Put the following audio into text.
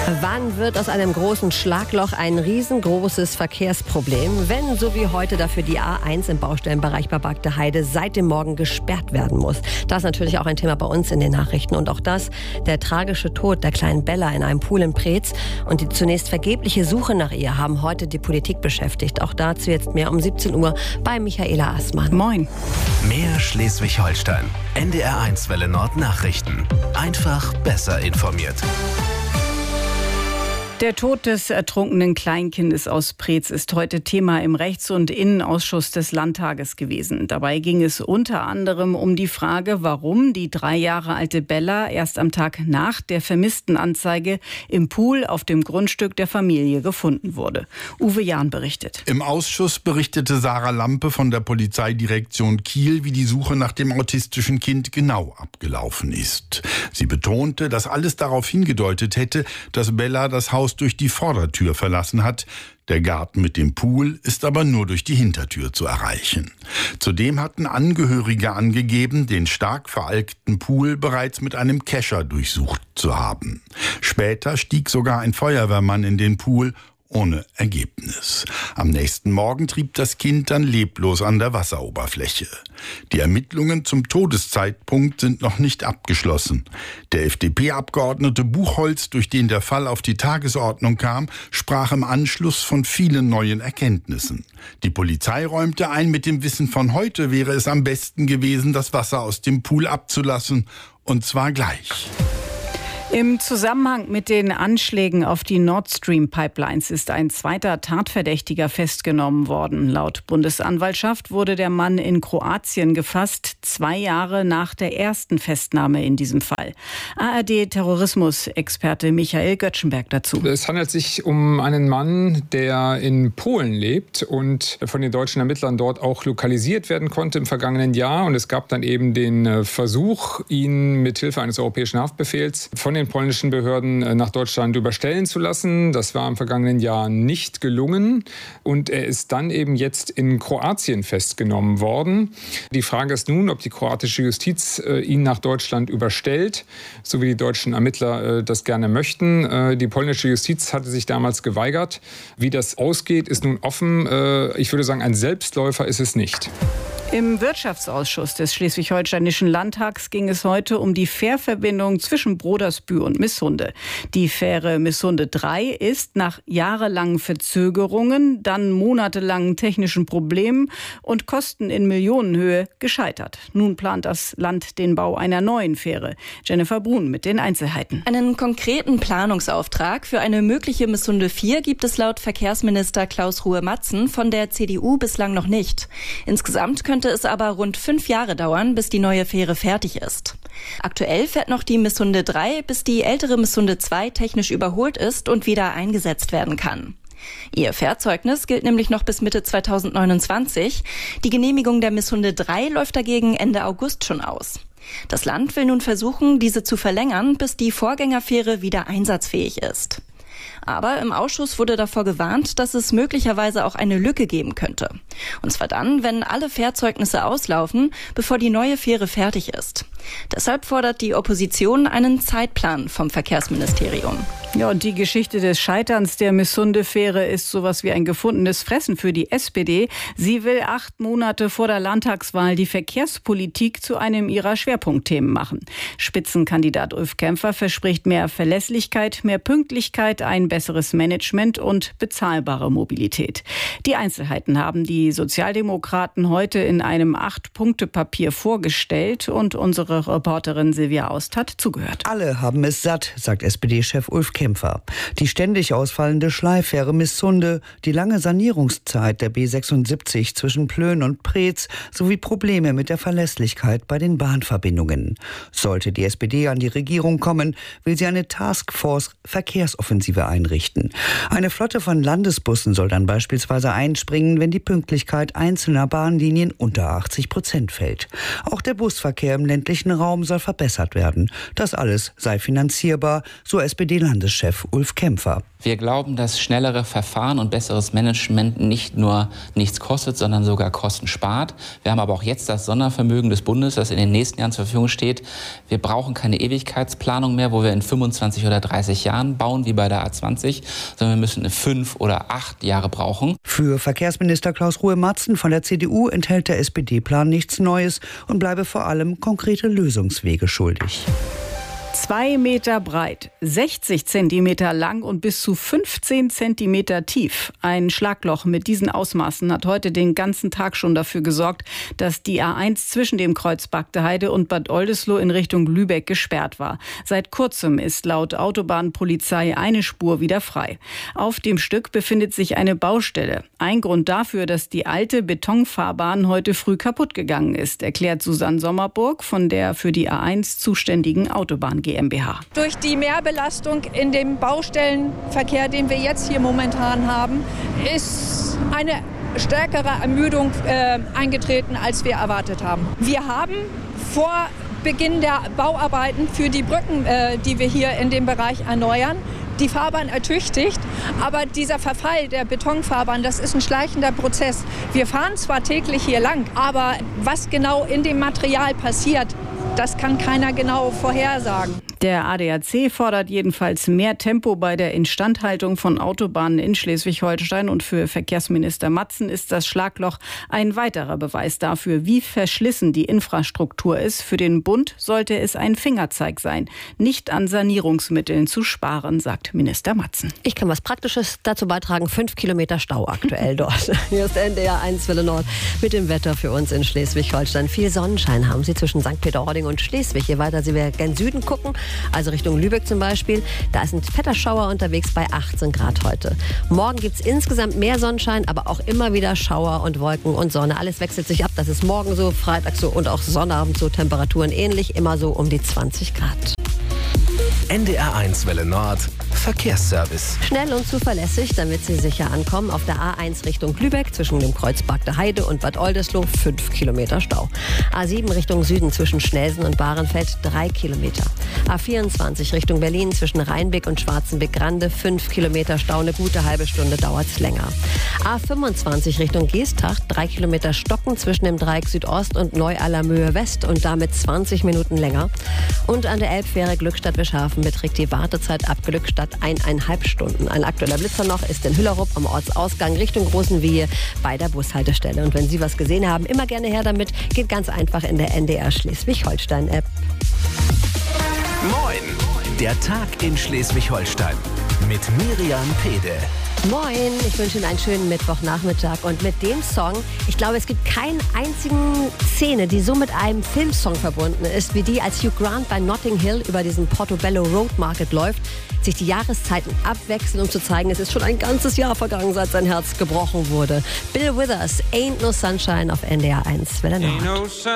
Wann wird aus einem großen Schlagloch ein riesengroßes Verkehrsproblem, wenn so wie heute dafür die A1 im Baustellenbereich Babagde Heide seit dem Morgen gesperrt werden muss? Das ist natürlich auch ein Thema bei uns in den Nachrichten. Und auch das, der tragische Tod der kleinen Bella in einem Pool in Preetz und die zunächst vergebliche Suche nach ihr haben heute die Politik beschäftigt. Auch dazu jetzt mehr um 17 Uhr bei Michaela Assmann. Moin. Mehr Schleswig-Holstein. NDR1 Welle Nord Nachrichten. Einfach besser informiert. Der Tod des ertrunkenen Kleinkindes aus Preetz ist heute Thema im Rechts- und Innenausschuss des Landtages gewesen. Dabei ging es unter anderem um die Frage, warum die 3 Jahre alte Bella erst am Tag nach der Vermisstenanzeige im Pool auf dem Grundstück der Familie gefunden wurde. Uwe Jahn berichtet. Im Ausschuss berichtete Sarah Lampe von der Polizeidirektion Kiel, wie die Suche nach dem autistischen Kind genau abgelaufen ist. Sie betonte, dass alles darauf hingedeutet hätte, dass Bella das Haus durch die Vordertür verlassen hat. Der Garten mit dem Pool ist aber nur durch die Hintertür zu erreichen. Zudem hatten Angehörige angegeben, den stark veralkten Pool bereits mit einem Kescher durchsucht zu haben. Später stieg sogar ein Feuerwehrmann in den Pool, ohne Ergebnis. Am nächsten Morgen trieb das Kind dann leblos an der Wasseroberfläche. Die Ermittlungen zum Todeszeitpunkt sind noch nicht abgeschlossen. Der FDP-Abgeordnete Buchholz, durch den der Fall auf die Tagesordnung kam, sprach im Anschluss von vielen neuen Erkenntnissen. Die Polizei räumte ein, mit dem Wissen von heute wäre es am besten gewesen, das Wasser aus dem Pool abzulassen, und zwar gleich. Im Zusammenhang mit den Anschlägen auf die Nord Stream Pipelines ist ein zweiter Tatverdächtiger festgenommen worden. Laut Bundesanwaltschaft wurde der Mann in Kroatien gefasst, 2 Jahre nach der ersten Festnahme in diesem Fall. ARD-Terrorismusexperte Michael Göttschenberg dazu. Es handelt sich um einen Mann, der in Polen lebt und von den deutschen Ermittlern dort auch lokalisiert werden konnte im vergangenen Jahr. Und es gab dann eben den Versuch, ihn mithilfe eines europäischen Haftbefehls von den polnischen Behörden nach Deutschland überstellen zu lassen. Das war im vergangenen Jahr nicht gelungen und er ist dann eben jetzt in Kroatien festgenommen worden. Die Frage ist nun, ob die kroatische Justiz ihn nach Deutschland überstellt, so wie die deutschen Ermittler das gerne möchten. Die polnische Justiz hatte sich damals geweigert. Wie das ausgeht, ist nun offen. Ich würde sagen, ein Selbstläufer ist es nicht. Im Wirtschaftsausschuss des Schleswig-Holsteinischen Landtags ging es heute um die Fährverbindung zwischen Brodersbühl und Missunde. Die Fähre Missunde 3 ist nach jahrelangen Verzögerungen, dann monatelangen technischen Problemen und Kosten in Millionenhöhe gescheitert. Nun plant das Land den Bau einer neuen Fähre. Jennifer Brun mit den Einzelheiten. Einen konkreten Planungsauftrag für eine mögliche Missunde 4 gibt es laut Verkehrsminister Klaus Ruhe-Matzen von der CDU bislang noch nicht. Insgesamt könnte es aber rund 5 Jahre dauern, bis die neue Fähre fertig ist. Aktuell fährt noch die Missunde 3, bis die ältere Missunde 2 technisch überholt ist und wieder eingesetzt werden kann. Ihr Fährzeugnis gilt nämlich noch bis Mitte 2029. Die Genehmigung der Missunde 3 läuft dagegen Ende August schon aus. Das Land will nun versuchen, diese zu verlängern, bis die Vorgängerfähre wieder einsatzfähig ist. Aber im Ausschuss wurde davor gewarnt, dass es möglicherweise auch eine Lücke geben könnte. Und zwar dann, wenn alle Fährzeugnisse auslaufen, bevor die neue Fähre fertig ist. Deshalb fordert die Opposition einen Zeitplan vom Verkehrsministerium. Ja, und die Geschichte des Scheiterns der Missunde-Fähre ist sowas wie ein gefundenes Fressen für die SPD. Sie will 8 Monate vor der Landtagswahl die Verkehrspolitik zu einem ihrer Schwerpunktthemen machen. Spitzenkandidat Ulf Kämpfer verspricht mehr Verlässlichkeit, mehr Pünktlichkeit, ein besseres Management und bezahlbare Mobilität. Die Einzelheiten haben die Sozialdemokraten heute in einem 8-Punkte-Papier vorgestellt und unsere Reporterin Silvia Aust hat zugehört. Alle haben es satt, sagt SPD-Chef Ulf Kämpfer. Die ständig ausfallende Schleiffähre Missunde, die lange Sanierungszeit der B76 zwischen Plön und Preetz sowie Probleme mit der Verlässlichkeit bei den Bahnverbindungen. Sollte die SPD an die Regierung kommen, will sie eine Taskforce Verkehrsoffensive einrichten. Eine Flotte von Landesbussen soll dann beispielsweise einspringen, wenn die Pünktlichkeit einzelner Bahnlinien unter 80% fällt. Auch der Busverkehr im ländlichen Raum soll verbessert werden. Das alles sei finanzierbar, so SPD-Landesvorsitzende Bundeschef Ulf Kämpfer. Wir glauben, dass schnellere Verfahren und besseres Management nicht nur nichts kostet, sondern sogar Kosten spart. Wir haben aber auch jetzt das Sondervermögen des Bundes, das in den nächsten Jahren zur Verfügung steht. Wir brauchen keine Ewigkeitsplanung mehr, wo wir in 25 oder 30 Jahren bauen, wie bei der A20, sondern wir müssen 5 oder 8 Jahre brauchen. Für Verkehrsminister Klaus-Ruhe Matzen von der CDU enthält der SPD-Plan nichts Neues und bleibe vor allem konkrete Lösungswege schuldig. 2 Meter breit, 60 Zentimeter lang und bis zu 15 Zentimeter tief. Ein Schlagloch mit diesen Ausmaßen hat heute den ganzen Tag schon dafür gesorgt, dass die A1 zwischen dem Kreuz Bagdeheide und Bad Oldesloe in Richtung Lübeck gesperrt war. Seit kurzem ist laut Autobahnpolizei eine Spur wieder frei. Auf dem Stück befindet sich eine Baustelle. Ein Grund dafür, dass die alte Betonfahrbahn heute früh kaputt gegangen ist, erklärt Susanne Sommerburg von der für die A1 zuständigen Autobahn GmbH. Durch die Mehrbelastung in dem Baustellenverkehr, den wir jetzt hier momentan haben, ist eine stärkere Ermüdung eingetreten, als wir erwartet haben. Wir haben vor Beginn der Bauarbeiten für die Brücken, die wir hier in dem Bereich erneuern, die Fahrbahn ertüchtigt, aber dieser Verfall der Betonfahrbahn, das ist ein schleichender Prozess. Wir fahren zwar täglich hier lang, aber was genau in dem Material passiert, das kann keiner genau vorhersagen. Der ADAC fordert jedenfalls mehr Tempo bei der Instandhaltung von Autobahnen in Schleswig-Holstein. Und für Verkehrsminister Matzen ist das Schlagloch ein weiterer Beweis dafür, wie verschlissen die Infrastruktur ist. Für den Bund sollte es ein Fingerzeig sein, nicht an Sanierungsmitteln zu sparen, sagt Minister Matzen. Ich kann was Praktisches dazu beitragen. 5 Kilometer Stau aktuell dort. Hier ist NDR 1 Welle Nord mit dem Wetter für uns in Schleswig-Holstein. Viel Sonnenschein haben Sie zwischen St. Peter-Ording und Schleswig. Je weiter Sie gen Süden gucken, also Richtung Lübeck zum Beispiel, da ist ein fetter Schauer unterwegs bei 18 Grad heute. Morgen gibt es insgesamt mehr Sonnenschein, aber auch immer wieder Schauer und Wolken und Sonne. Alles wechselt sich ab. Das ist morgen so, Freitag so und auch Sonnabend so. Temperaturen ähnlich, immer so um die 20 Grad. NDR 1 Welle Nord Verkehrsservice. Schnell und zuverlässig, damit Sie sicher ankommen. Auf der A1 Richtung Lübeck zwischen dem Kreuz Bagdeheide und Bad Oldesloe 5 Kilometer Stau. A7 Richtung Süden zwischen Schnelsen und Bahrenfeld 3 Kilometer. A24 Richtung Berlin zwischen Rheinbeck und Schwarzenbeck-Grande 5 Kilometer Stau. Eine gute halbe Stunde dauert es länger. A25 Richtung Geesthacht 3 Kilometer Stocken zwischen dem Dreieck Südost und Neu-Allermöhe West und damit 20 Minuten länger. Und an der Elbfähre Glückstadt-Wischhafen beträgt die Wartezeit ab Glückstadt 1,5 Stunden. Ein aktueller Blitzer noch ist in Hüllerup am Ortsausgang Richtung Großenwiehe bei der Bushaltestelle. Und wenn Sie was gesehen haben, immer gerne her damit. Geht ganz einfach in der NDR Schleswig-Holstein-App. Moin, der Tag in Schleswig-Holstein mit Miriam Pede. Moin, ich wünsche Ihnen einen schönen Mittwochnachmittag und mit dem Song, ich glaube, es gibt keine einzigen Szene, die so mit einem Filmsong verbunden ist, wie die, als Hugh Grant bei Notting Hill über diesen Portobello Road Market läuft, sich die Jahreszeiten abwechseln, um zu zeigen, es ist schon ein ganzes Jahr vergangen, seit sein Herz gebrochen wurde. Bill Withers, Ain't No Sunshine auf NDR 1 Welle Nord.